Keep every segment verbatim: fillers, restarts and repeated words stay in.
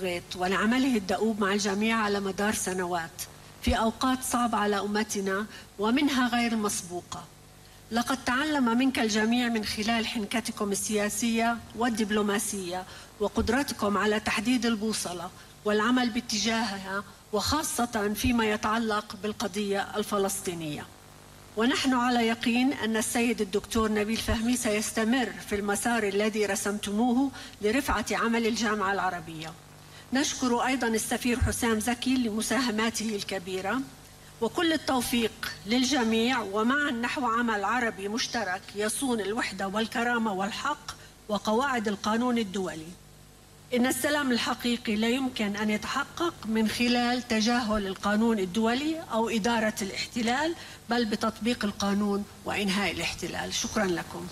الغيط ولعمله الدؤوب مع الجميع على مدار سنوات في أوقات صعبة على أمتنا ومنها غير مسبوقة. لقد تعلم منك الجميع من خلال حنكتكم السياسية والدبلوماسية وقدرتكم على تحديد البوصلة والعمل باتجاهها، وخاصة فيما يتعلق بالقضية الفلسطينية. ونحن على يقين أن السيد الدكتور نبيل فهمي سيستمر في المسار الذي رسمتموه لرفعة عمل الجامعة العربية. نشكر أيضا السفير حسام زكي لمساهماته الكبيرة، وكل التوفيق للجميع، ومعا نحو عمل عربي مشترك يصون الوحدة والكرامة والحق وقواعد القانون الدولي. إن السلام الحقيقي لا يمكن أن يتحقق من خلال تجاهل القانون الدولي أو إدارة الاحتلال، بل بتطبيق القانون وإنهاء الاحتلال. شكرا لكم.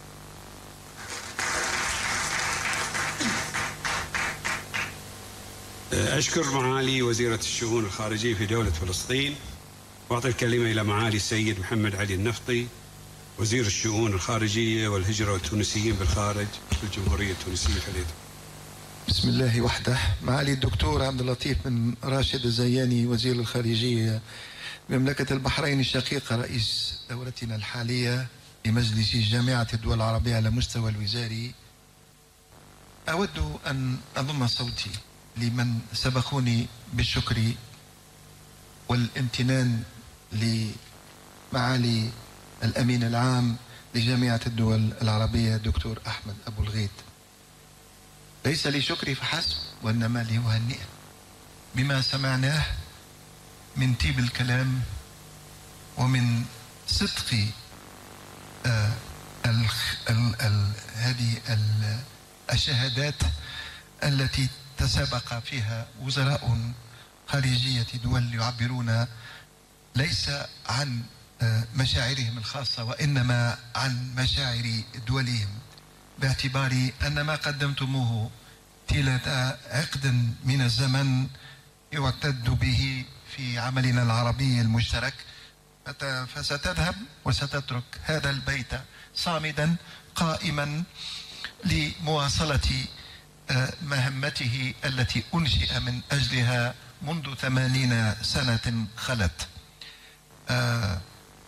أشكر معالي وزيرة الشؤون الخارجية في دولة فلسطين، وأعطي الكلمة إلى معالي السيد محمد علي النفطي وزير الشؤون الخارجية والهجرة والتونسيين بالخارج في الجمهورية التونسية. فليتفضل. بسم الله وحده. معالي الدكتور عبد اللطيف بن راشد الزياني وزير الخارجية بمملكة البحرين الشقيقة، رئيس دورتنا الحالية لمجلس جامعة الدول العربية على مستوى الوزاري، أود أن أضم صوتي لمن سبقوني بالشكر والامتنان لمعالي الأمين العام لجامعة الدول العربية دكتور أحمد أبو الغيط. ليس لشكري فحسب، وإنما لأهنئه بما سمعناه من طيب الكلام ومن صدق آه ال ال ال هذه الشهادات التي تسابق فيها وزراء خارجية دول يعبرون ليس عن مشاعرهم الخاصة وإنما عن مشاعر دولهم، باعتبار أن ما قدمتموه طيلة عقد من الزمن يعتد به في عملنا العربي المشترك، فستذهب وستترك هذا البيت صامدا قائما لمواصلة مهمته التي أنشئ من أجلها منذ ثمانين سنة خلت. آه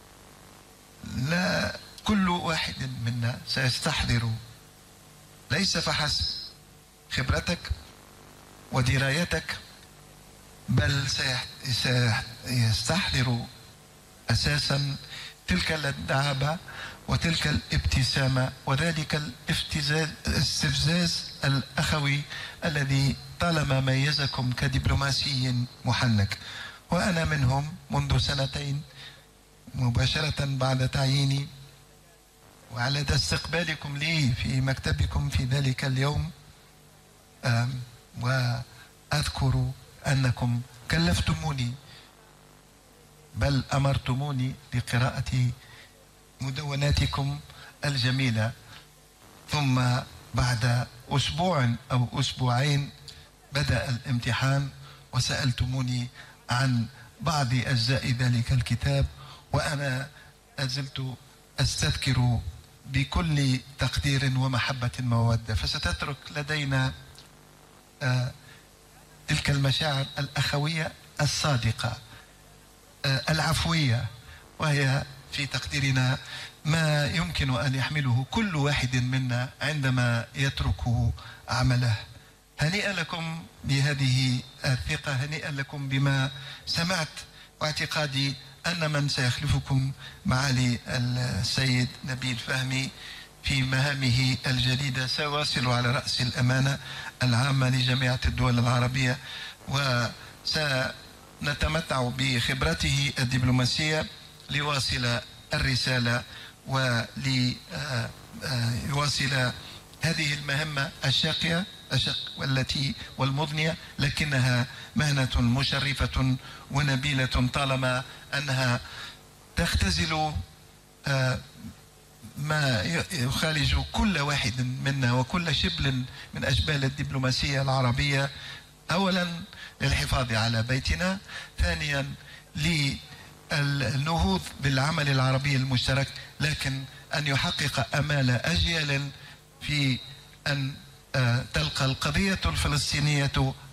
لا كل واحد منا سيستحضر ليس فحسب خبرتك ودرايتك، بل سيستحضر أساسا تلك الدعابة وتلك الابتسامة وذلك الاستفزاز الأخوي الذي طالما ميزكم كدبلوماسي محنك. وأنا منهم منذ سنتين مباشرة بعد تعييني، وعلى استقبالكم لي في مكتبكم في ذلك اليوم، وأذكر أنكم كلفتموني بل أمرتموني بقراءة مدوناتكم الجميلة، ثم بعد أسبوع أو أسبوعين بدأ الامتحان وسألتموني عن بعض أجزاء ذلك الكتاب، وأنا أزلت أستذكر بكل تقدير ومحبة ومودة. فستترك لدينا آه تلك المشاعر الأخوية الصادقة آه العفوية، وهي في تقديرنا ما يمكن أن يحمله كل واحد منا عندما يترك عمله. هنيئا لكم بهذه الثقة، هنيئا لكم بما سمعت، واعتقادي أن من سيخلفكم معالي السيد نبيل فهمي في مهامه الجديدة سيواصل على رأس الأمانة العامة لجامعة الدول العربية، وسنتمتع بخبرته الدبلوماسية ليواصل الرسالة وليواصل هذه المهمة الشاقية والتي والمضنية، لكنها مهنة مشرفة ونبيلة طالما أنها تختزل ما يخالج كل واحد منا وكل شبل من أشبال الدبلوماسية العربية، أولا للحفاظ على بيتنا، ثانيا للنهوض بالعمل العربي المشترك، لكن أن يحقق آمال أجيال في أن تلقى القضية الفلسطينية